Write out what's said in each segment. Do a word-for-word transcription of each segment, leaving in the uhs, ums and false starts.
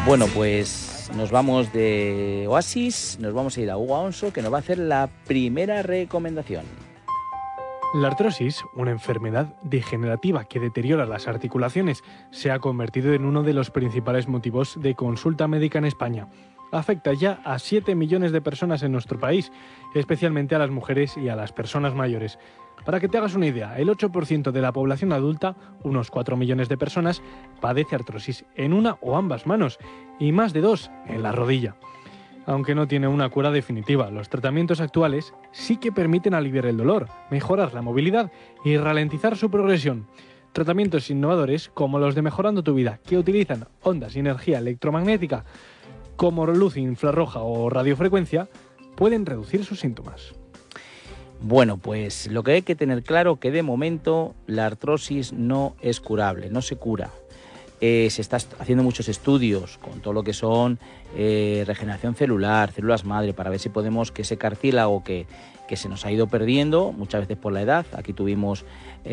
Bueno, pues nos vamos de Oasis, nos vamos a ir a Hugo Alonso, que nos va a hacer la primera recomendación. La artrosis, una enfermedad degenerativa que deteriora las articulaciones, se ha convertido en uno de los principales motivos de consulta médica en España. Afecta ya a siete millones de personas en nuestro país, especialmente a las mujeres y a las personas mayores. Para que te hagas una idea, el ocho por ciento de la población adulta, unos cuatro millones de personas, padece artrosis en una o ambas manos y más de dos en la rodilla. Aunque no tiene una cura definitiva, los tratamientos actuales sí que permiten aliviar el dolor, mejorar la movilidad y ralentizar su progresión. Tratamientos innovadores como los de Mejorando tu Vida, que utilizan ondas y energía electromagnética como luz infrarroja o radiofrecuencia, pueden reducir sus síntomas. Bueno, pues lo que hay que tener claro que de momento la artrosis no es curable, no se cura. Eh, se está haciendo muchos estudios con todo lo que son eh, regeneración celular, células madre, para ver si podemos que ese cartílago que, que se nos ha ido perdiendo, muchas veces por la edad. Aquí tuvimos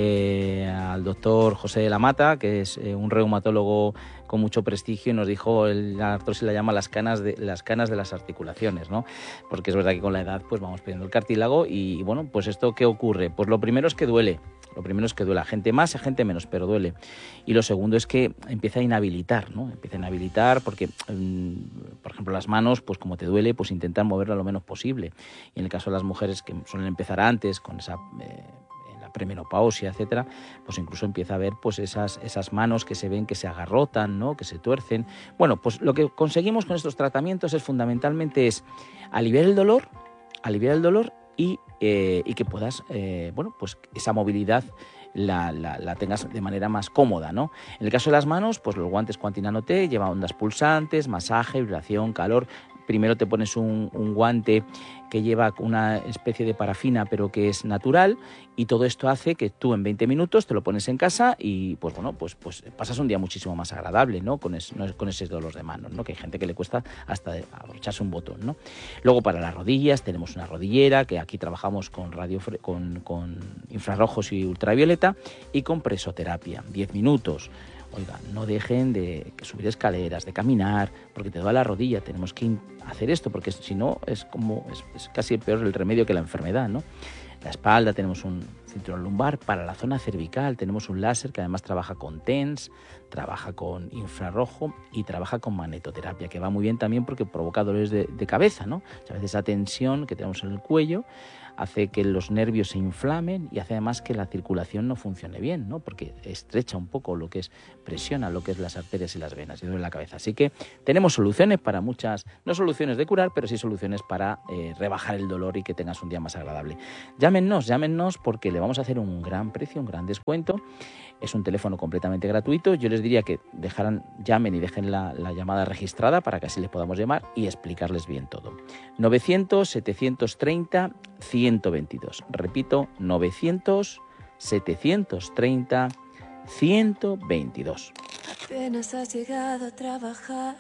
eh, al doctor José de la Mata, que es eh, un reumatólogo con mucho prestigio, y nos dijo, el, la artrosis la llama las canas de las canas de las articulaciones, ¿no? Porque es verdad que con la edad pues vamos perdiendo el cartílago y bueno, pues esto ¿qué ocurre? Pues lo primero es que duele. Lo primero es que duele, a gente más, a gente menos, pero duele. Y lo segundo es que empieza a inhabilitar, ¿no? Empieza a inhabilitar porque, mmm, por ejemplo, las manos, pues como te duele, pues intentar moverla lo menos posible. Y en el caso de las mujeres que suelen empezar antes con esa eh, la premenopausia, etcétera, pues incluso empieza a ver pues esas, esas manos que se ven que se agarrotan, ¿no? Que se tuercen. Bueno, pues lo que conseguimos con estos tratamientos es fundamentalmente es aliviar el dolor, aliviar el dolor y Eh, y que puedas, eh, bueno, pues esa movilidad la, la, la tengas de manera más cómoda, ¿no? En el caso de las manos, pues los guantes Quantinano T llevan ondas pulsantes, masaje, vibración, calor. Primero te pones un, un guante que lleva una especie de parafina, pero que es natural, y todo esto hace que tú en veinte minutos te lo pones en casa y pues bueno, pues, pues pasas un día muchísimo más agradable, ¿no? Con, es, con ese dolor de manos, ¿no? Que hay gente que le cuesta hasta abrocharse un botón, ¿no? Luego para las rodillas tenemos una rodillera, que aquí trabajamos con radio, con, con infrarrojos y ultravioleta, y con presoterapia, diez minutos. Oiga, no dejen de subir escaleras, de caminar, porque te duele la rodilla. Tenemos que hacer esto, porque si no es como es, es casi peor el remedio que la enfermedad, ¿no? La espalda, tenemos un cinturón lumbar. Para la zona cervical tenemos un láser que además trabaja con TENS, trabaja con infrarrojo y trabaja con magnetoterapia, que va muy bien también porque provoca dolores de, de cabeza, ¿no? A veces esa tensión que tenemos en el cuello hace que los nervios se inflamen y hace además que la circulación no funcione bien, ¿no? Porque estrecha un poco lo que es, presiona lo que es las arterias y las venas y duele la cabeza. Así que tenemos soluciones para muchas, no soluciones de curar, pero sí soluciones para eh, rebajar el dolor y que tengas un día más agradable. Llámenos, llámenos porque le vamos a hacer un gran precio, un gran descuento. Es un teléfono completamente gratuito. Yo les diría que dejaran, llamen y dejen la, la llamada registrada para que así les podamos llamar y explicarles bien todo. novecientos, setecientos treinta, ciento veintidós. Repito, novecientos, setecientos treinta, ciento veintidós. Apenas has llegado a trabajar,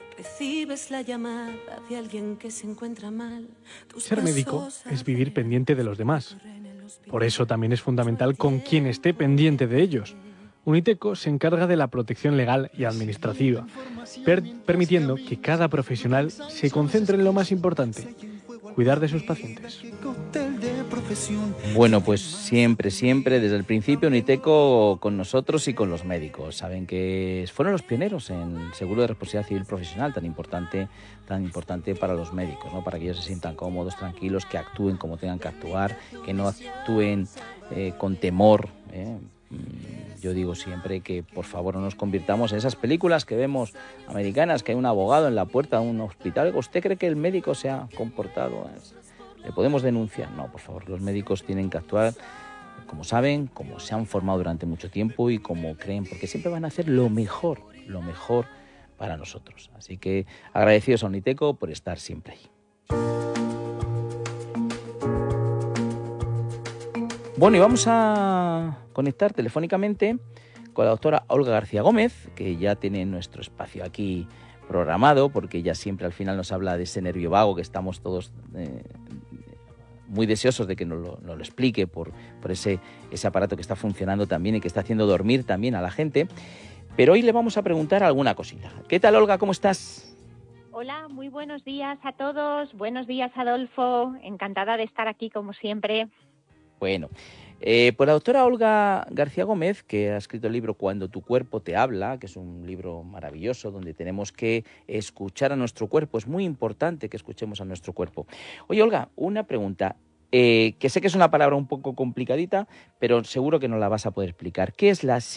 recibes la llamada de alguien que se encuentra mal. Ser médico es vivir pendiente de los demás. Por eso también es fundamental con quien esté pendiente de ellos. Uniteco se encarga de la protección legal y administrativa, per- permitiendo que cada profesional se concentre en lo más importante, cuidar de sus pacientes. Bueno, pues siempre, siempre, desde el principio, Uniteco con nosotros y con los médicos. Saben que fueron los pioneros en seguro de responsabilidad civil profesional, tan importante, tan importante para los médicos, ¿no? Para que ellos se sientan cómodos, tranquilos, que actúen como tengan que actuar, que no actúen eh, con temor, ¿eh? Yo digo siempre que por favor no nos convirtamos en esas películas que vemos americanas, que hay un abogado en la puerta de un hospital. ¿Usted cree que el médico se ha comportado? ¿Le podemos denunciar? No, por favor, los médicos tienen que actuar como saben, como se han formado durante mucho tiempo y como creen, porque siempre van a hacer lo mejor, lo mejor para nosotros. Así que agradecidos a Uniteco por estar siempre ahí. Bueno, y vamos a conectar telefónicamente con la doctora Olga García Gómez, que ya tiene nuestro espacio aquí programado, porque ella siempre al final nos habla de ese nervio vago que estamos todos eh, muy deseosos de que nos lo, nos lo explique por, por ese, ese aparato que está funcionando también y que está haciendo dormir también a la gente. pero hoy le vamos a preguntar alguna cosita. ¿Qué tal, Olga? ¿Cómo estás? Hola, muy buenos días a todos. Buenos días, Adolfo. Encantada de estar aquí, como siempre. Bueno, eh, pues la doctora Olga García Gómez, que ha escrito el libro Cuando tu cuerpo te habla, que es un libro maravilloso donde tenemos que escuchar a nuestro cuerpo. Es muy importante que escuchemos a nuestro cuerpo. Oye, Olga, una pregunta. Eh, que sé que es una palabra un poco complicadita, pero seguro que nos la vas a poder explicar. ¿Qué es la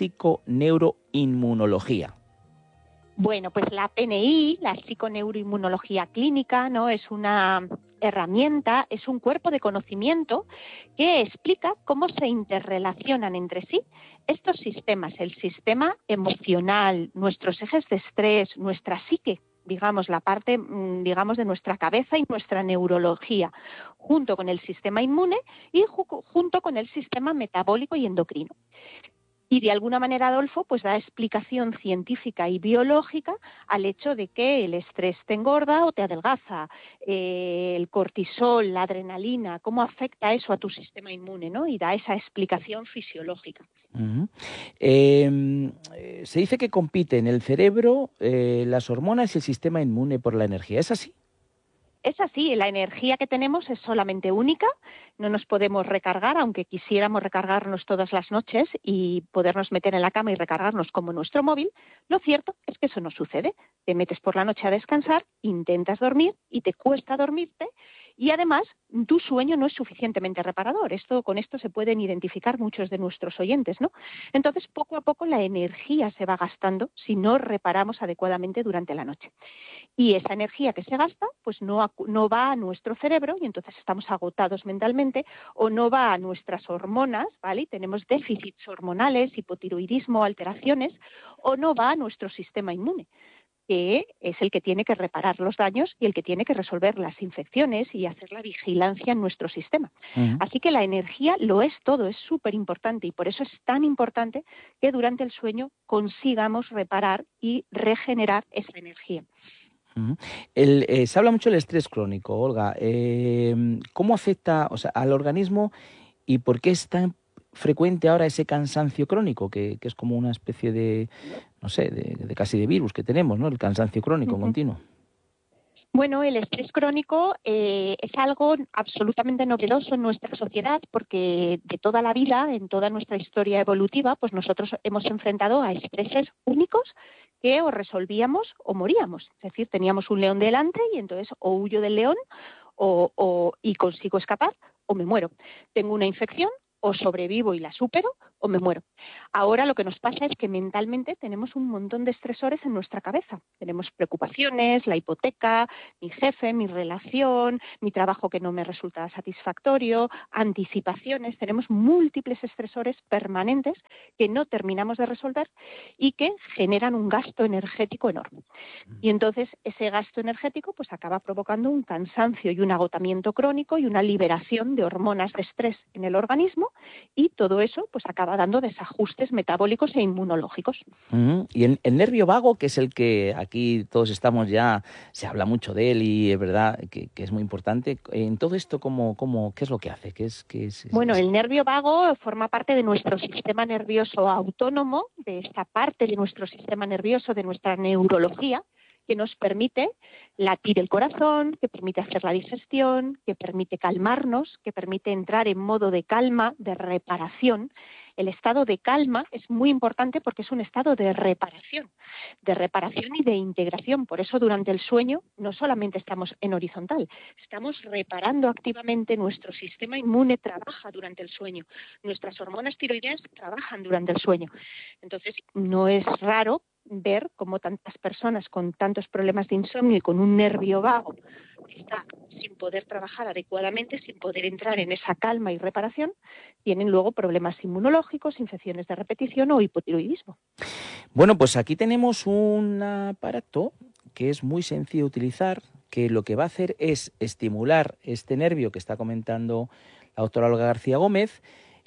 psiconeuroinmunología? Bueno, pues la P N I, la psiconeuroinmunología clínica, ¿no? Es una herramienta, es un cuerpo de conocimiento que explica cómo se interrelacionan entre sí estos sistemas, el sistema emocional, nuestros ejes de estrés, nuestra psique, digamos, la parte, digamos, de nuestra cabeza y nuestra neurología, junto con el sistema inmune y ju- junto con el sistema metabólico y endocrino. Y de alguna manera, Adolfo, pues da explicación científica y biológica al hecho de que el estrés te engorda o te adelgaza, eh, el cortisol, la adrenalina, cómo afecta eso a tu sistema inmune, ¿no? Y da esa explicación fisiológica. Uh-huh. Eh, se dice que compiten el cerebro, eh, las hormonas y el sistema inmune por la energía. ¿Es así? Es así, la energía que tenemos es solamente única, no nos podemos recargar, aunque quisiéramos recargarnos todas las noches y podernos meter en la cama y recargarnos como nuestro móvil. Lo cierto es que eso no sucede. Te metes por la noche a descansar, intentas dormir y te cuesta dormirte y además tu sueño no es suficientemente reparador. Esto, con esto se pueden identificar muchos de nuestros oyentes, ¿no? Entonces, poco a poco la energía se va gastando si no reparamos adecuadamente durante la noche. Y esa energía que se gasta, pues no, no va a nuestro cerebro y entonces estamos agotados mentalmente, o no va a nuestras hormonas, ¿vale? Y tenemos déficits hormonales, hipotiroidismo, alteraciones, o no va a nuestro sistema inmune, que es el que tiene que reparar los daños y el que tiene que resolver las infecciones y hacer la vigilancia en nuestro sistema. Uh-huh. Así que la energía lo es todo, es súper importante y por eso es tan importante que durante el sueño consigamos reparar y regenerar esa energía. Uh-huh. El, eh, se habla mucho del estrés crónico, Olga. Eh, ¿Cómo afecta, o sea, al organismo y por qué es tan frecuente ahora ese cansancio crónico, que, que es como una especie de, no sé, de, de casi de virus que tenemos, ¿no? El cansancio crónico uh-huh. continuo. Bueno, el estrés crónico eh, es algo absolutamente novedoso en nuestra sociedad porque de toda la vida, en toda nuestra historia evolutiva, pues nosotros hemos enfrentado a estreses únicos que o resolvíamos o moríamos. Es decir, teníamos un león delante y entonces o huyo del león o, o, y consigo escapar o me muero. Tengo una infección, o sobrevivo y la supero o me muero. Ahora lo que nos pasa es que mentalmente tenemos un montón de estresores en nuestra cabeza. Tenemos preocupaciones, la hipoteca, mi jefe, mi relación, mi trabajo que no me resulta satisfactorio, anticipaciones. Tenemos múltiples estresores permanentes que no terminamos de resolver y que generan un gasto energético enorme. Y entonces ese gasto energético pues acaba provocando un cansancio y un agotamiento crónico y una liberación de hormonas de estrés en el organismo y todo eso pues acaba dando desajustes metabólicos e inmunológicos. Uh-huh. Y el, el nervio vago, que es el que aquí todos estamos ya, se habla mucho de él y es verdad que, que es muy importante. En todo esto, ¿cómo, cómo, ¿qué es lo que hace? ¿Qué es, qué es, es, bueno, el nervio vago forma parte de nuestro sistema nervioso autónomo, de esta parte de nuestro sistema nervioso, de nuestra neurología, que nos permite latir el corazón, que permite hacer la digestión, que permite calmarnos, que permite entrar en modo de calma, de reparación. El estado de calma es muy importante porque es un estado de reparación, de reparación y de integración. Por eso durante el sueño no solamente estamos en horizontal, estamos reparando activamente, nuestro sistema inmune trabaja durante el sueño, nuestras hormonas tiroideas trabajan durante el sueño. Entonces no es raro ver cómo tantas personas con tantos problemas de insomnio y con un nervio vago está sin poder trabajar adecuadamente, sin poder entrar en esa calma y reparación, tienen luego problemas inmunológicos, infecciones de repetición o hipotiroidismo. Bueno, pues aquí tenemos un aparato que es muy sencillo de utilizar, que lo que va a hacer es estimular este nervio que está comentando la doctora Olga García Gómez,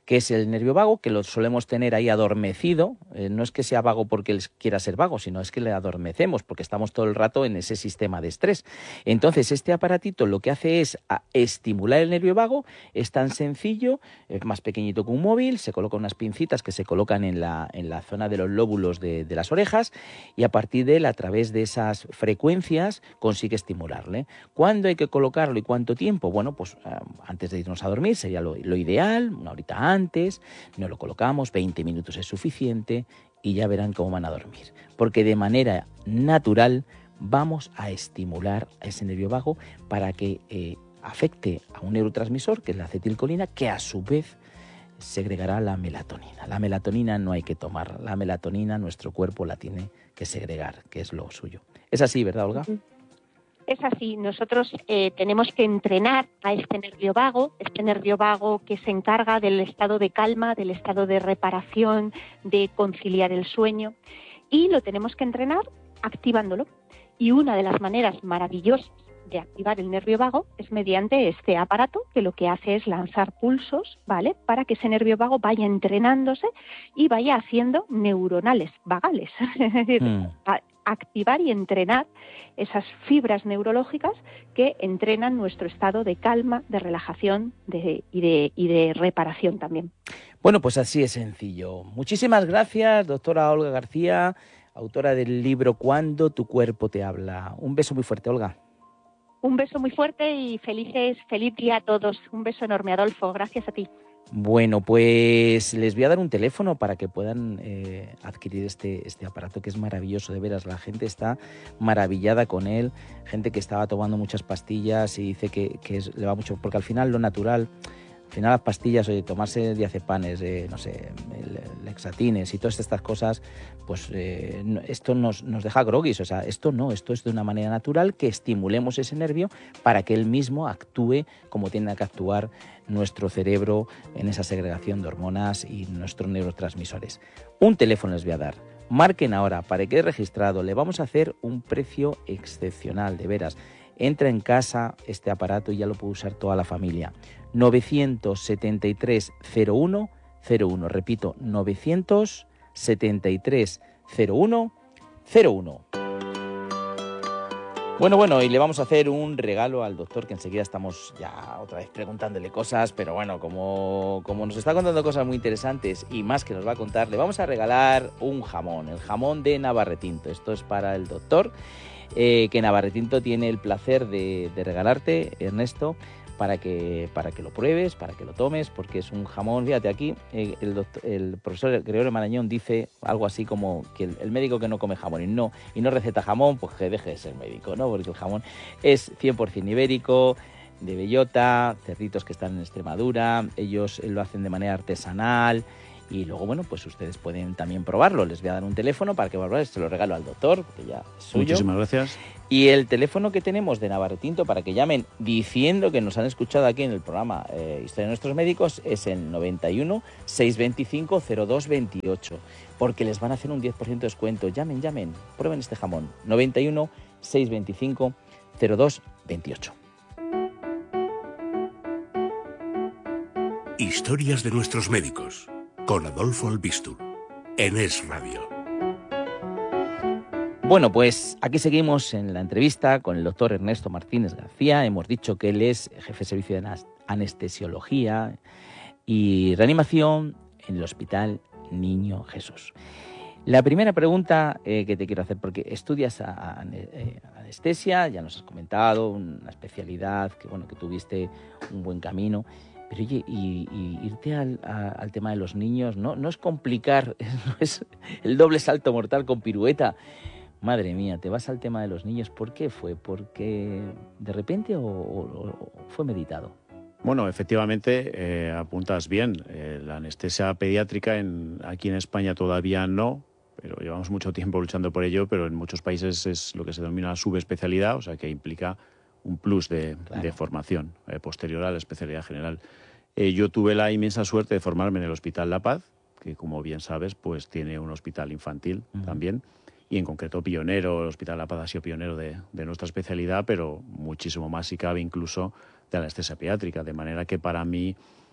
que es el nervio vago, que lo solemos tener ahí adormecido. Eh, no es que sea vago porque él quiera ser vago, sino es que le adormecemos porque estamos todo el rato en ese sistema de estrés. Entonces, este aparatito lo que hace es a estimular el nervio vago. Es tan sencillo, es más pequeñito que un móvil, se colocan unas pincitas que se colocan en la, en la zona de los lóbulos de, de las orejas, y a partir de él, a través de esas frecuencias, consigue estimularle. ¿Cuándo hay que colocarlo y cuánto tiempo? Bueno, pues eh, antes de irnos a dormir sería lo, lo ideal, una horita antes, no lo colocamos, veinte minutos es suficiente y ya verán cómo van a dormir. Porque de manera natural vamos a estimular a ese nervio vago para que eh, afecte a un neurotransmisor, que es la acetilcolina, que a su vez segregará la melatonina. La melatonina no hay que tomar, la melatonina nuestro cuerpo la tiene que segregar, que es lo suyo. Es así, ¿verdad, Olga? Es así, nosotros eh, tenemos que entrenar a este nervio vago, este nervio vago que se encarga del estado de calma, del estado de reparación, de conciliar el sueño, y lo tenemos que entrenar activándolo. Y una de las maneras maravillosas de activar el nervio vago es mediante este aparato, que lo que hace es lanzar pulsos, ¿vale?, para que ese nervio vago vaya entrenándose y vaya haciendo neuronales vagales, es decir, mm. a, activar y entrenar esas fibras neurológicas que entrenan nuestro estado de calma, de relajación de, y, de, y de reparación también. Bueno, pues así es sencillo. Muchísimas gracias, doctora Olga García, autora del libro Cuando tu cuerpo te habla. Un beso muy fuerte, Olga. Un beso muy fuerte y felices, feliz día a todos. Un beso enorme, Adolfo. Gracias a ti. Bueno, pues les voy a dar un teléfono para que puedan eh, adquirir este, este aparato, que es maravilloso, de veras. La gente está maravillada con él, gente que estaba tomando muchas pastillas y dice que, que es, le va mucho, porque al final lo natural, al final las pastillas, oye, tomarse diazepanes, eh, no sé, lexatines y todas estas cosas, pues eh, no, esto nos, nos deja groguis. O sea, esto no, esto es de una manera natural, que estimulemos ese nervio para que él mismo actúe como tiene que actuar nuestro cerebro en esa segregación de hormonas y nuestros neurotransmisores. Un teléfono les voy a dar. Marquen ahora para que quede registrado. Le vamos a hacer un precio excepcional, de veras. Entra en casa este aparato y ya lo puede usar toda la familia. novecientos setenta y tres cero uno cero uno. Repito, novecientos setenta y tres cero uno cero uno. Bueno, bueno, y le vamos a hacer un regalo al doctor, que enseguida estamos ya otra vez preguntándole cosas, pero bueno, como, como nos está contando cosas muy interesantes y más que nos va a contar, le vamos a regalar un jamón, el jamón de Navarretinto. Esto es para el doctor, eh, que Navarretinto tiene el placer de, de regalarte, Ernesto, para que, para que lo pruebes, para que lo tomes, porque es un jamón. Fíjate, aquí eh, el, doctor, el profesor Gregorio Marañón dice algo así como que el, el médico que no come jamón y no, y no receta jamón, pues que deje de ser médico, ¿no? Porque el jamón es cien por ciento ibérico, de bellota, cerditos que están en Extremadura, ellos lo hacen de manera artesanal. Y luego, bueno, pues ustedes pueden también probarlo. Les voy a dar un teléfono para que valores, se lo regalo al doctor, que ya es suyo. Muchísimas gracias. Y el teléfono que tenemos de Navarretinto para que llamen diciendo que nos han escuchado aquí en el programa eh, Historia de Nuestros Médicos es el noventa y uno, seiscientos veinticinco, cero dos veintiocho, porque les van a hacer un diez por ciento de descuento. Llamen, llamen, prueben este jamón. noventa y uno, seiscientos veinticinco, cero dos veintiocho. Historias de Nuestros Médicos, con Adolfo Albistur, en Es Radio. Bueno, pues aquí seguimos en la entrevista con el doctor Ernesto Martínez García. Hemos dicho que él es jefe de servicio de anestesiología y reanimación en el Hospital Niño Jesús. La primera pregunta eh, que te quiero hacer, porque estudias a, a, a anestesia, ya nos has comentado, una especialidad, que bueno, que tuviste un buen camino. Pero oye, y, y irte al, a, al tema de los niños, ¿no? No es complicar, no es el doble salto mortal con pirueta. Madre mía, te vas al tema de los niños. ¿Por qué fue? ¿Porque de repente o, o, o fue meditado? Bueno, efectivamente, eh, apuntas bien. Eh, la anestesia pediátrica en, aquí en España todavía no, pero llevamos mucho tiempo luchando por ello, pero en muchos países es lo que se denomina la subespecialidad, o sea que implica un plus de, claro. de formación eh, posterior a la especialidad general. Eh, yo tuve la inmensa suerte de formarme en el Hospital La Paz, que como bien sabes, pues tiene un hospital infantil uh-huh. también, y en concreto pionero, el Hospital La Paz ha sido pionero de, de nuestra especialidad, pero muchísimo más si cabe incluso de la anestesia pediátrica, de manera que para mí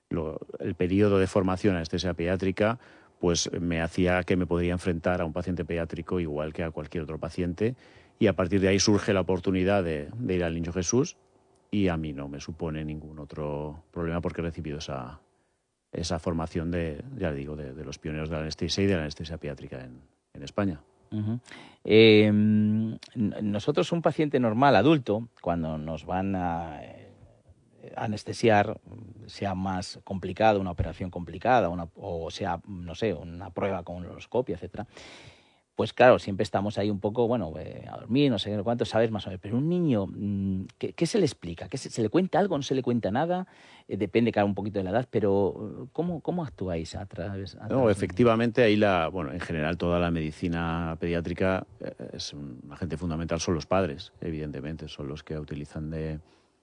lo, el periodo de formación en anestesia pediátrica pues me hacía que me podría enfrentar a un paciente pediátrico igual que a cualquier otro paciente, y a partir de ahí surge la oportunidad de, de ir al Niño Jesús, y a mí no me supone ningún otro problema porque he recibido esa, esa formación de, ya digo, de, de los pioneros de la anestesia y de la anestesia pediátrica en, en España. Uh-huh. Eh, nosotros, un paciente normal, adulto, cuando nos van a eh, anestesiar, sea más complicado, una operación complicada, una, o sea, no sé, una prueba con horoscopio, etcétera, pues claro, siempre estamos ahí un poco, bueno, eh, a dormir, no sé cuánto, sabes más o menos. Pero un niño, ¿qué, qué se le explica? ¿Qué se, ¿Se le cuenta algo? ¿No se le cuenta nada? Eh, depende, claro, un poquito de la edad, pero ¿cómo, cómo actuáis a través? A través no, efectivamente, ahí la, bueno, en general toda la medicina pediátrica eh, es un agente fundamental, son los padres, evidentemente, son los que utilizan de,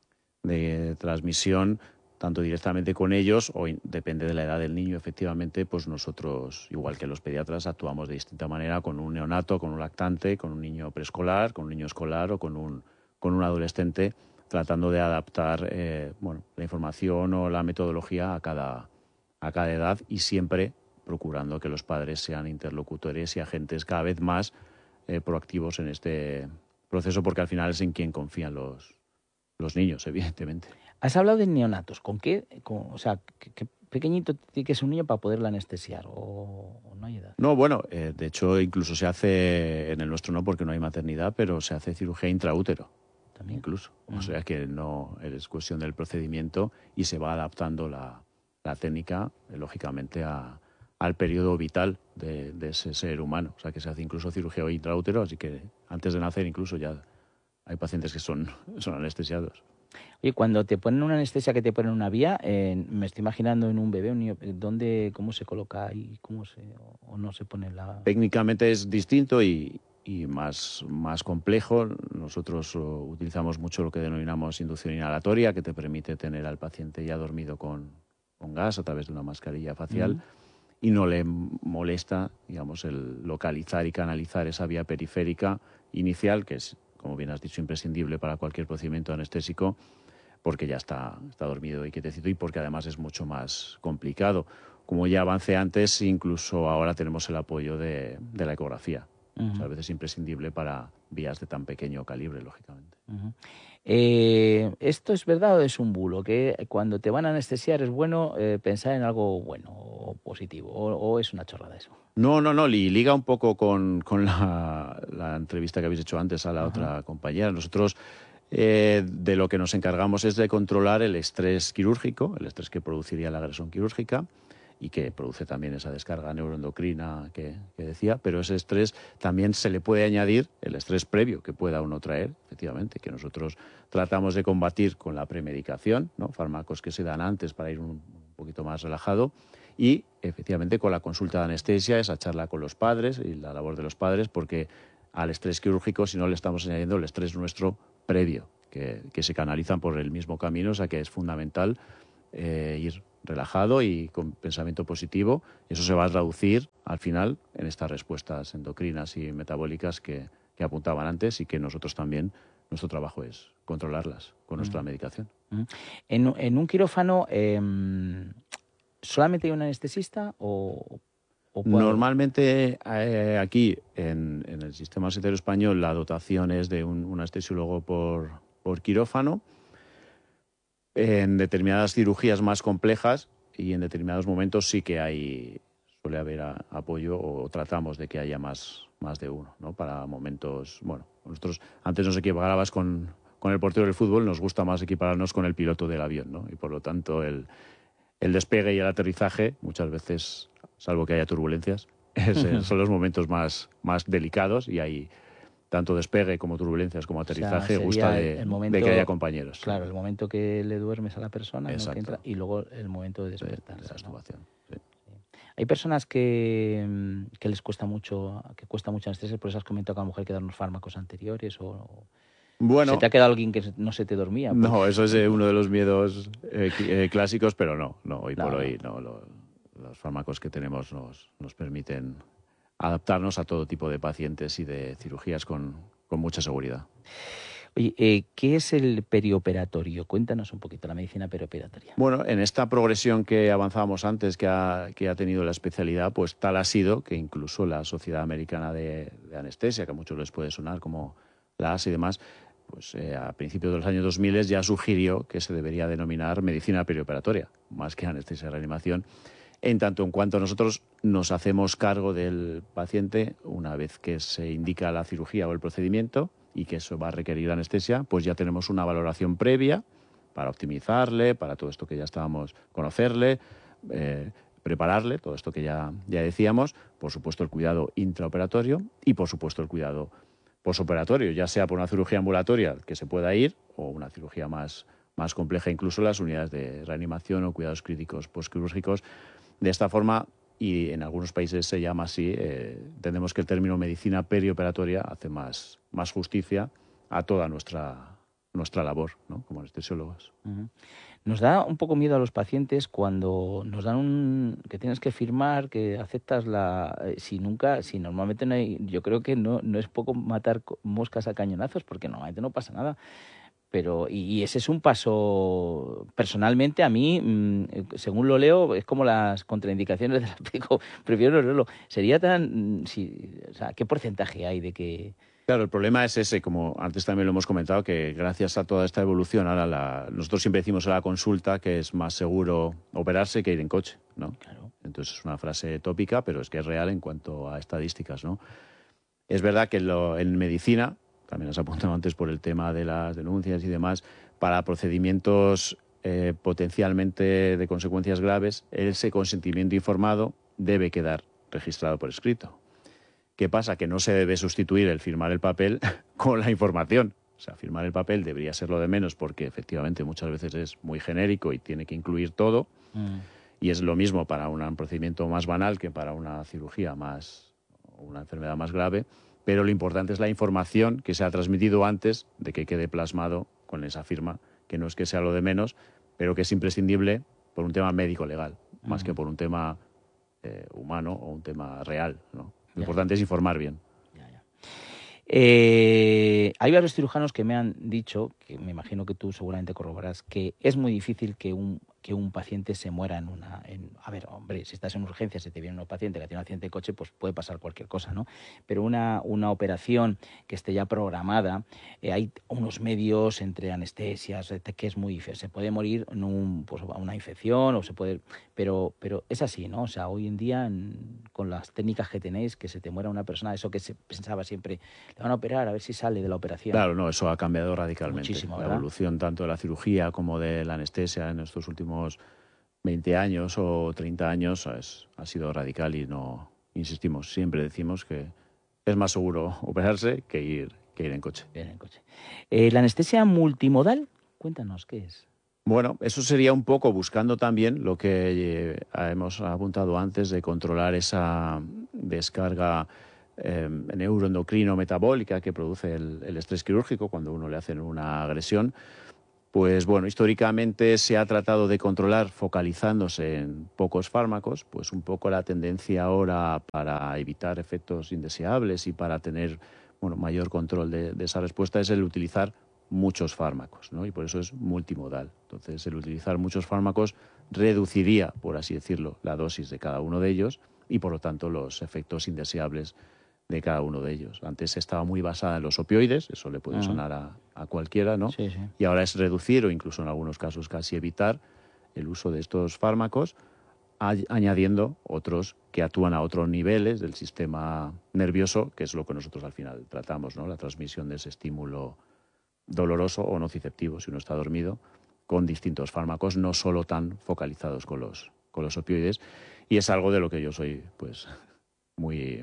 de transmisión, tanto directamente con ellos o in, depende de la edad del niño. Efectivamente, pues nosotros, igual que los pediatras, actuamos de distinta manera con un neonato, con un lactante, con un niño preescolar, con un niño escolar o con un, con un adolescente, tratando de adaptar eh, bueno, la información o la metodología a cada, a cada edad, y siempre procurando que los padres sean interlocutores y agentes cada vez más eh, proactivos en este proceso, porque al final es en quien confían los, los niños, evidentemente. Has hablado de neonatos. ¿Con qué? Con, o sea, ¿qué, qué pequeñito tiene que ser un niño para poderlo anestesiar? ¿O, o no hay edad? No, bueno, eh, de hecho incluso se hace, en el nuestro no porque no hay maternidad, pero se hace cirugía intraútero. También. Incluso. Uh-huh. O sea que no es cuestión del procedimiento y se va adaptando la, la técnica, eh, lógicamente, a, al periodo vital de, de ese ser humano. O sea que se hace incluso cirugía intraútero, así que antes de nacer incluso ya hay pacientes que son, son anestesiados. Oye, cuando te ponen una anestesia, que te ponen una vía, eh, me estoy imaginando en un bebé, un niño, ¿dónde, cómo se coloca ahí? ¿Cómo se, o no se pone la...? Técnicamente es distinto y, y más, más complejo. Nosotros uh, utilizamos mucho lo que denominamos inducción inhalatoria, que te permite tener al paciente ya dormido con, con gas a través de una mascarilla facial, uh-huh. y no le molesta, digamos, el localizar y canalizar esa vía periférica inicial, que es, como bien has dicho, imprescindible para cualquier procedimiento anestésico, porque ya está, está dormido y quietecito, y porque además es mucho más complicado. Como ya avancé antes, incluso ahora tenemos el apoyo de, de la ecografía. Uh-huh. O sea, a veces es imprescindible para vías de tan pequeño calibre, lógicamente. Uh-huh. Eh, ¿Esto es verdad o es un bulo? Que cuando te van a anestesiar es bueno eh, pensar en algo bueno o positivo, o, o es una chorrada eso? No, no, no, y liga un poco con, con la, la entrevista que habéis hecho antes a la uh-huh. otra compañera. Nosotros eh, de lo que nos encargamos es de controlar el estrés quirúrgico, el estrés que produciría la agresión quirúrgica y que produce también esa descarga neuroendocrina que, que decía, pero ese estrés también se le puede añadir el estrés previo que pueda uno traer, efectivamente, que nosotros tratamos de combatir con la premedicación, ¿no? Fármacos que se dan antes para ir un, un poquito más relajado, y efectivamente con la consulta de anestesia, esa charla con los padres y la labor de los padres, porque al estrés quirúrgico, si no le estamos añadiendo el estrés nuestro previo, que, que se canalizan por el mismo camino, o sea que es fundamental eh, ir relajado y con pensamiento positivo. Eso se va a traducir al final en estas respuestas endocrinas y metabólicas que, que apuntaban antes, y que nosotros también, nuestro trabajo es controlarlas con nuestra mm. medicación. Mm. En, en un quirófano, eh, ¿solamente hay un anestesista o...? Normalmente eh, aquí en, en el sistema sanitario español la dotación es de un, un anestesiólogo por, por quirófano. En determinadas cirugías más complejas y en determinados momentos sí que hay, suele haber a, apoyo, o tratamos de que haya más, más de uno, ¿no? Para momentos, bueno, nosotros antes nos equiparabas con, con el portero del fútbol, nos gusta más equipararnos con el piloto del avión, ¿no? Y por lo tanto el, el despegue y el aterrizaje muchas veces, salvo que haya turbulencias, es, son los momentos más, más delicados, y hay tanto despegue como turbulencias como aterrizaje, o sea, gusta de, momento, de que haya compañeros. Claro, el momento que le duermes a la persona, ¿no? Que entra, y luego el momento de despertar. Sí, ¿no? Sí. Sí. Hay personas que, que les cuesta mucho, que cuesta mucho anestesia, por eso has comentado que a lo mejor hay que dar unos fármacos anteriores, o... Bueno, ¿se te ha quedado alguien que no se te dormía? Pues... No, eso es eh, uno de los miedos eh, eh, clásicos, pero no, no hoy no, por hoy no. Lo, los fármacos que tenemos nos, nos permiten adaptarnos a todo tipo de pacientes y de cirugías con, con mucha seguridad. Oye, eh, ¿qué es el perioperatorio? Cuéntanos un poquito la medicina perioperatoria. Bueno, en esta progresión que avanzábamos antes, que ha, que ha tenido la especialidad, pues tal ha sido que incluso la Sociedad Americana de, de Anestesia, que a muchos les puede sonar como la A S y demás, pues eh, a principios de los años dos mil ya sugirió que se debería denominar medicina perioperatoria, más que anestesia y reanimación, en tanto en cuanto nosotros nos hacemos cargo del paciente una vez que se indica la cirugía o el procedimiento y que eso va a requerir anestesia, pues ya tenemos una valoración previa para optimizarle, para todo esto que ya estábamos, conocerle, eh, prepararle, todo esto que ya, ya decíamos, por supuesto el cuidado intraoperatorio y por supuesto el cuidado posoperatorio, ya sea por una cirugía ambulatoria que se pueda ir o una cirugía más, más compleja, incluso las unidades de reanimación o cuidados críticos postquirúrgicos. De esta forma, y en algunos países se llama así, eh, entendemos que el término medicina perioperatoria hace más, más justicia a toda nuestra, nuestra labor, ¿no?, como anestesiólogos. Uh-huh. Nos da un poco miedo a los pacientes cuando nos dan un que tienes que firmar, que aceptas la eh, si nunca, si normalmente no hay, yo creo que no no es poco matar moscas a cañonazos, porque normalmente no pasa nada. Pero y, y ese es un paso, personalmente a mí, mmm, según lo leo, es como las contraindicaciones de la pico, prefiero no leerlo. Sería tan, si, o sea, ¿qué porcentaje hay de que...? Claro, el problema es ese, como antes también lo hemos comentado, que gracias a toda esta evolución, ahora la, nosotros siempre decimos a la consulta que es más seguro operarse que ir en coche, ¿no? Claro. Entonces es una frase tópica, pero es que es real en cuanto a estadísticas, ¿no? Es verdad que lo, en medicina, también has apuntado antes por el tema de las denuncias y demás, para procedimientos eh, potencialmente de consecuencias graves, ese consentimiento informado debe quedar registrado por escrito. ¿Qué pasa? Que no se debe sustituir el firmar el papel con la información. O sea, firmar el papel debería ser lo de menos porque efectivamente muchas veces es muy genérico y tiene que incluir todo. Mm. Y es lo mismo para un procedimiento más banal que para una cirugía más, una enfermedad más grave. Pero lo importante es la información que se ha transmitido antes de que quede plasmado con esa firma, que no es que sea lo de menos, pero que es imprescindible por un tema médico-legal, uh-huh. más que por un tema eh, humano o un tema real, ¿no? Lo ya, importante ya. es informar bien. Ya, ya. Eh, hay varios cirujanos que me han dicho, que me imagino que tú seguramente corroborarás, que es muy difícil que un, que un paciente se muera en una... En, a ver, hombre, si estás en urgencias, si te viene un paciente que tiene un accidente de coche, pues puede pasar cualquier cosa, ¿no? Pero una, una operación que esté ya programada, eh, hay unos medios entre anestesias, que es muy difícil. Se puede morir en un, pues, una infección, o se puede... Pero, pero es así, ¿no? O sea, hoy en día, en, con las técnicas que tenéis, que se te muera una persona, eso que se pensaba siempre, le van a operar, a ver si sale de la operación. Claro, no, eso ha cambiado radicalmente. Muchísimo, la ¿verdad? Evolución tanto de la cirugía como de la anestesia en estos últimos veinte años o treinta años es, ha sido radical y no, insistimos, siempre decimos que es más seguro operarse que ir, que ir en coche. Ir en coche. Eh, ¿La anestesia multimodal? Cuéntanos, ¿qué es? Bueno, eso sería un poco buscando también lo que eh, hemos apuntado antes de controlar esa descarga eh, neuroendocrino-metabólica que produce el, el estrés quirúrgico cuando uno le hacen una agresión. Pues bueno, históricamente se ha tratado de controlar focalizándose en pocos fármacos, pues un poco la tendencia ahora para evitar efectos indeseables y para tener, bueno, mayor control de, de esa respuesta es el utilizar muchos fármacos, ¿no? Y por eso es multimodal. Entonces, el utilizar muchos fármacos reduciría, por así decirlo, la dosis de cada uno de ellos y, por lo tanto, los efectos indeseables de cada uno de ellos. Antes estaba muy basada en los opioides, eso le puede uh-huh. sonar a, a cualquiera, ¿no? Sí, sí. Y ahora es reducir o incluso en algunos casos casi evitar el uso de estos fármacos, a, añadiendo otros que actúan a otros niveles del sistema nervioso, que es lo que nosotros al final tratamos, ¿no? La transmisión de ese estímulo doloroso o nociceptivo, si uno está dormido, con distintos fármacos, no solo tan focalizados con los, con los opioides. Y es algo de lo que yo soy, pues, muy...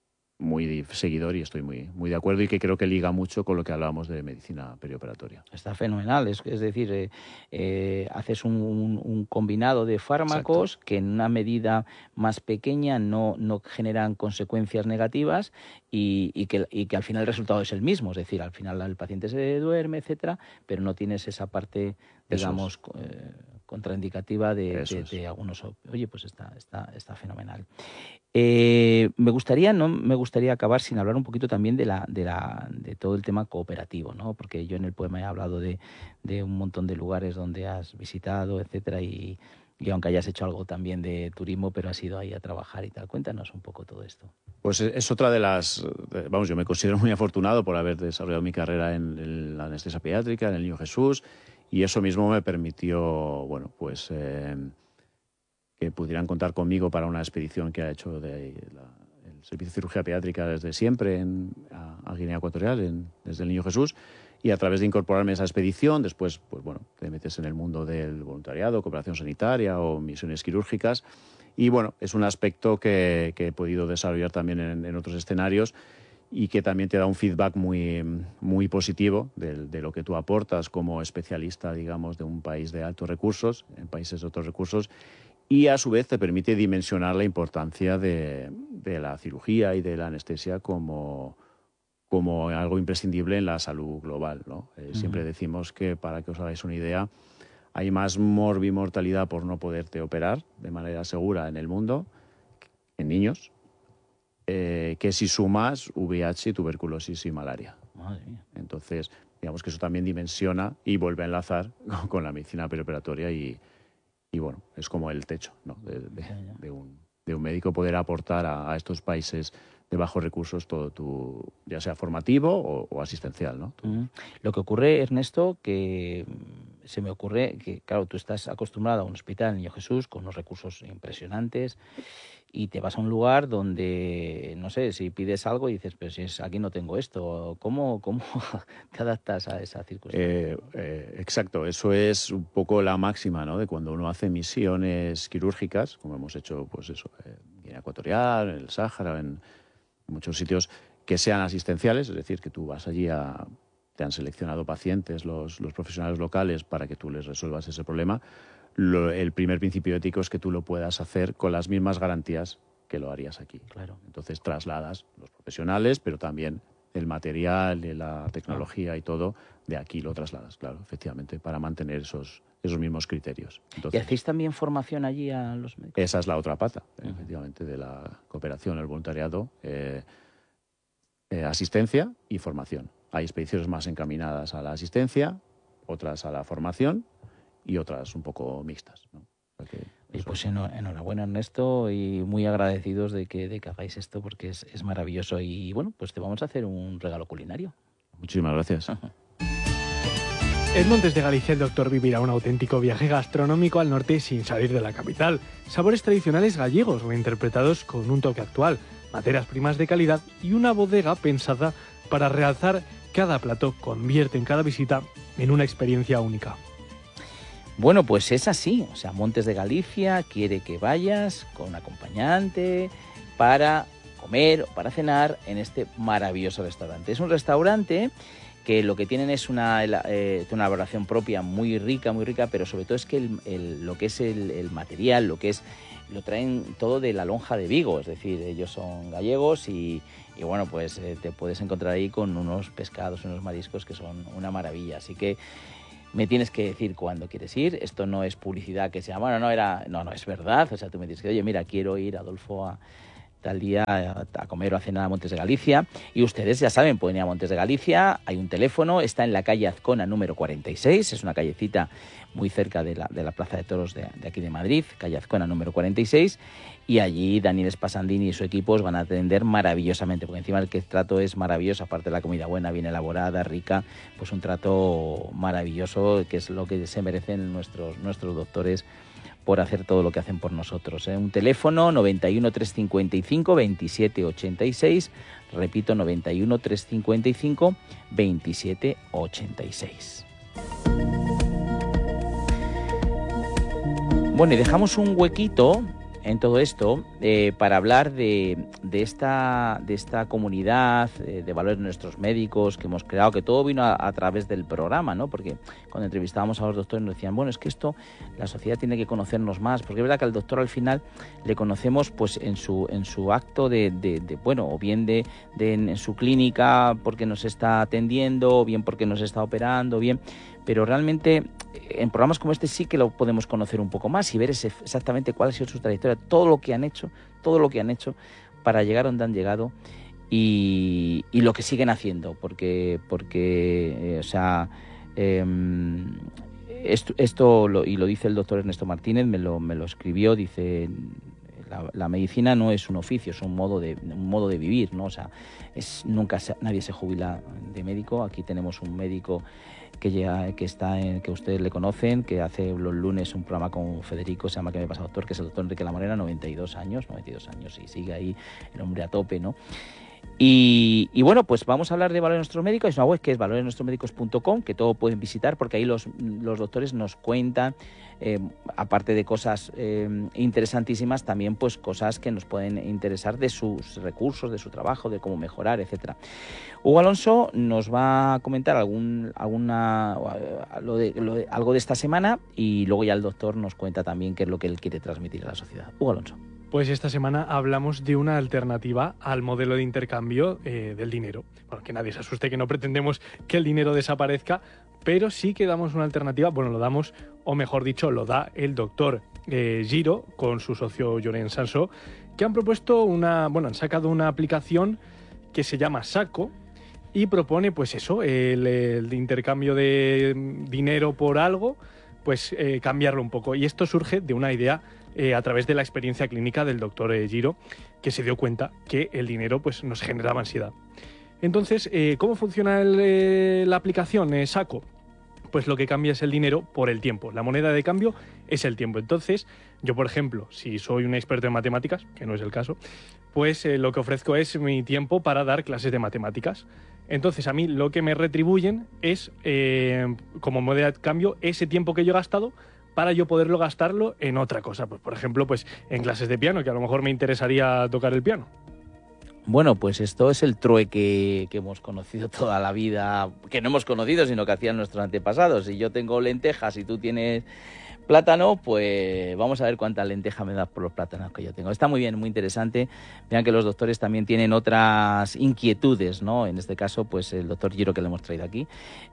muy seguidor y estoy muy, muy de acuerdo y que creo que liga mucho con lo que hablábamos de medicina perioperatoria. Está fenomenal, es, es decir, eh, eh, haces un, un, un combinado de fármacos Exacto. que en una medida más pequeña no, no generan consecuencias negativas y, y, que, y que al final el resultado es el mismo, es decir, al final el paciente se duerme, etcétera, pero no tienes esa parte, digamos, eh, contraindicativa de, de, es. de algunos. Oye, pues está, está, está fenomenal. Eh, me gustaría, no me gustaría acabar sin hablar un poquito también de la, de la, de todo el tema cooperativo, ¿no? Porque yo en el poema he hablado de, de un montón de lugares donde has visitado, etcétera, y, y aunque hayas hecho algo también de turismo, pero has ido ahí a trabajar y tal. Cuéntanos un poco todo esto. Pues es otra de las, vamos, yo me considero muy afortunado por haber desarrollado mi carrera en, en la anestesia pediátrica, en el Niño Jesús, y eso mismo me permitió, bueno, pues eh, que pudieran contar conmigo para una expedición que ha hecho de la, el Servicio de Cirugía Pediátrica desde siempre en, a, a Guinea Ecuatorial, en, desde el Niño Jesús, y a través de incorporarme a esa expedición, después, pues bueno, te metes en el mundo del voluntariado, cooperación sanitaria o misiones quirúrgicas. Y bueno, es un aspecto que, que he podido desarrollar también en, en otros escenarios y que también te da un feedback muy, muy positivo de, de lo que tú aportas como especialista, digamos, de un país de altos recursos, en países de otros recursos, y a su vez te permite dimensionar la importancia de, de la cirugía y de la anestesia como, como algo imprescindible en la salud global, ¿no? Eh, uh-huh. Siempre decimos que, para que os hagáis una idea, hay más morbimortalidad por no poderte operar de manera segura en el mundo, en niños, eh, que si sumas V I H, tuberculosis y malaria. Madre mía. Entonces, digamos que eso también dimensiona y vuelve a enlazar con la medicina perioperatoria y, y bueno, es como el techo, ¿no? de, de, de, un, de un médico poder aportar a, a estos países de bajos recursos todo tu, ya sea formativo o, o asistencial, ¿no? Uh-huh. Lo que ocurre, Ernesto, que se me ocurre que, claro, tú estás acostumbrado a un hospital, Niño Jesús, con unos recursos impresionantes, y te vas a un lugar donde, no sé, si pides algo y dices, pero si es, aquí no tengo esto, ¿cómo, cómo te adaptas a esa circunstancia? Eh, eh, exacto, eso es un poco la máxima, ¿no? De cuando uno hace misiones quirúrgicas, como hemos hecho, pues eso, en Guinea Ecuatorial, en el Sáhara, en muchos sitios que sean asistenciales, es decir, que tú vas allí a... te han seleccionado pacientes, los, los profesionales locales, para que tú les resuelvas ese problema. Lo, el primer principio ético es que tú lo puedas hacer con las mismas garantías que lo harías aquí. Claro. Entonces trasladas los profesionales, pero también el material, la tecnología y todo, de aquí lo trasladas, claro, efectivamente, para mantener esos, esos mismos criterios. Entonces, ¿y hacéis también formación allí a los médicos? Esa es la otra pata, uh-huh. efectivamente, de la cooperación, el voluntariado, eh, eh, asistencia y formación. Hay expediciones más encaminadas a la asistencia, otras a la formación y otras un poco mixtas, ¿no? O sea que y pues enhorabuena, Ernesto, y muy agradecidos de que, de que hagáis esto, porque es, es maravilloso. Y bueno, pues te vamos a hacer un regalo culinario. Muchísimas gracias. En Montes de Galicia el doctor vivirá un auténtico viaje gastronómico al norte sin salir de la capital. Sabores tradicionales gallegos reinterpretados con un toque actual, materias primas de calidad y una bodega pensada para realzar cada plato. Convierte en cada visita en una experiencia única. Bueno, pues es así. O sea, Montes de Galicia quiere que vayas con un acompañante para comer o para cenar en este maravilloso restaurante. Es un restaurante que lo que tienen es una, eh, una elaboración propia muy rica, muy rica, pero sobre todo es que el, el, lo que es el, el material, lo que es, lo traen todo de la lonja de Vigo, es decir, ellos son gallegos y, y bueno, pues eh, te puedes encontrar ahí con unos pescados, unos mariscos que son una maravilla, así que me tienes que decir cuándo quieres ir. Esto no es publicidad que sea, bueno, no era, no, no es verdad. O sea, tú me dices que, oye, mira, quiero ir, Adolfo, a tal día a, a comer o a cenar a Montes de Galicia. Y ustedes ya saben, pueden ir a Montes de Galicia. Hay un teléfono, está en la calle Azcona número cuarenta y seis. Es una callecita muy cerca de la, de la Plaza de Toros de, de aquí de Madrid, calle Azcona número cuarenta y seis. Y allí Daniel Spasandini y su equipo os van a atender maravillosamente, porque encima el que trato es maravilloso, aparte de la comida buena, bien elaborada, rica, pues un trato maravilloso, que es lo que se merecen nuestros, nuestros doctores por hacer todo lo que hacen por nosotros, ¿eh? Un teléfono noventa y uno, trescientos cincuenta y cinco, veintisiete ochenta y seis, repito, noventa y uno, trescientos cincuenta y cinco, veintisiete ochenta y seis. Bueno, y dejamos un huequito en todo esto eh, para hablar de, de, esta, de esta comunidad eh, de valores de nuestros médicos que hemos creado, que todo vino a, a través del programa, ¿no? Porque cuando entrevistábamos a los doctores nos decían, bueno, es que esto la sociedad tiene que conocernos más, porque es verdad que al doctor al final le conocemos pues en su, en su acto de, de, de bueno, o bien de, de en, en su clínica porque nos está atendiendo, o bien porque nos está operando, o bien, pero realmente en programas como este sí que lo podemos conocer un poco más y ver ese, exactamente cuál ha sido su trayectoria, todo lo que han hecho, todo lo que han hecho para llegar donde han llegado y, y lo que siguen haciendo, porque, porque eh, o sea, eh, esto, esto lo, y lo dice el doctor Ernesto Martínez, me lo, me lo escribió, dice... La, la medicina no es un oficio, es un modo de un modo de vivir, ¿no? O sea, es nunca se, nadie se jubila de médico. Aquí tenemos un médico que llega, que está en, que ustedes le conocen, que hace los lunes un programa con Federico, se llama ¿Qué me pasa, doctor?, que es el doctor Enrique Lamorena, noventa y dos años, noventa y dos años y sigue ahí el hombre a tope, ¿no? Y, y bueno, pues vamos a hablar de Valores de Nuestros Médicos. Es una web que es valores nuestros médicos punto com, que todo pueden visitar porque ahí los, los doctores nos cuentan, eh, aparte de cosas eh, interesantísimas, también pues cosas que nos pueden interesar de sus recursos, de su trabajo, de cómo mejorar, etcétera. Hugo Alonso nos va a comentar algún, alguna, lo de, lo de, algo de esta semana y luego ya el doctor nos cuenta también qué es lo que él quiere transmitir a la sociedad. Hugo Alonso. Pues esta semana hablamos de una alternativa al modelo de intercambio eh, del dinero. Bueno, que nadie se asuste, que no pretendemos que el dinero desaparezca, pero sí que damos una alternativa, bueno, lo damos, o mejor dicho, lo da el doctor eh, Giro con su socio Llorens Sansó, que han propuesto una, bueno, han sacado una aplicación que se llama Saco y propone, pues eso, el, el intercambio de dinero por algo, pues eh, cambiarlo un poco. Y esto surge de una idea eh, a través de la experiencia clínica del doctor eh, Giro, que se dio cuenta que el dinero pues, nos generaba ansiedad. Entonces, eh, ¿cómo funciona el, eh, la aplicación eh, Saco? Pues lo que cambia es el dinero por el tiempo. La moneda de cambio es el tiempo. Entonces, yo, por ejemplo, si soy un experto en matemáticas, que no es el caso, pues eh, lo que ofrezco es mi tiempo para dar clases de matemáticas. Entonces, a mí lo que me retribuyen es, eh, como moneda de cambio, ese tiempo que yo he gastado para yo poderlo gastarlo en otra cosa. Pues, por ejemplo, pues en clases de piano, que a lo mejor me interesaría tocar el piano. Bueno, pues esto es el trueque que hemos conocido toda la vida, que no hemos conocido, sino que hacían nuestros antepasados. Si yo tengo lentejas y tú tienes plátano, pues vamos a ver cuánta lenteja me das por los plátanos que yo tengo. Está muy bien, muy interesante. Vean que los doctores también tienen otras inquietudes, ¿no? En este caso, pues el doctor Giro, que le hemos traído aquí,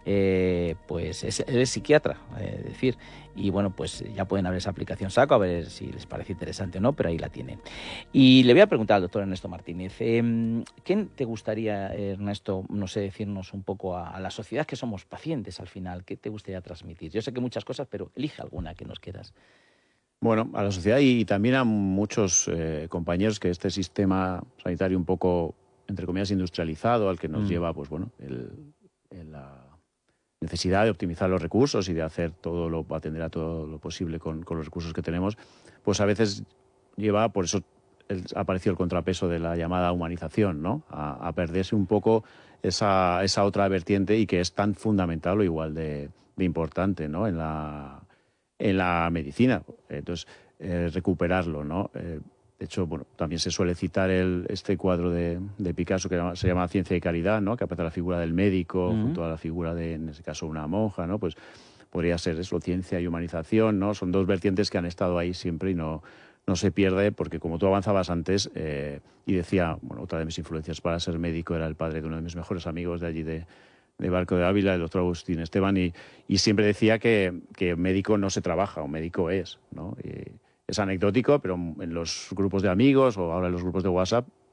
eh, pues es, es psiquiatra, es decir, y bueno, pues ya pueden abrir esa aplicación Saco, a ver si les parece interesante o no, pero ahí la tienen. Y le voy a preguntar al doctor Ernesto Martínez, eh, ¿qué te gustaría, Ernesto, no sé, decirnos un poco a, a la sociedad, que somos pacientes al final? ¿Qué te gustaría transmitir? Yo sé que muchas cosas, pero elige alguna que nos quieras. Bueno, a la sociedad y también a muchos eh, compañeros que este sistema sanitario un poco, entre comillas, industrializado, al que nos mm. lleva, pues bueno, el, el, la necesidad de optimizar los recursos y de hacer todo lo, atender a todo lo posible con, con los recursos que tenemos, pues a veces lleva, por eso el, ha aparecido el contrapeso de la llamada humanización, ¿no? A, a perderse un poco esa, esa otra vertiente y que es tan fundamental o igual de, de importante, ¿no? En la en la medicina. Entonces, eh, recuperarlo, ¿no? Eh, de hecho, bueno, también se suele citar el, este cuadro de, de Picasso que se llama Ciencia y Caridad, ¿no? Que aparece la figura del médico uh-huh. junto a la figura de, en este caso, una monja, ¿no? Pues podría ser eso, ciencia y humanización, ¿no? Son dos vertientes que han estado ahí siempre y no, no se pierde porque, como tú avanzabas antes, eh, y decía, bueno, otra de mis influencias para ser médico era el padre de uno de mis mejores amigos de allí de de Barco de Ávila, el doctor Agustín Esteban, y, y siempre decía que, que médico no se trabaja, o médico es, ¿no? Y es anecdótico, pero en los grupos de amigos o ahora en los grupos de WhatsApp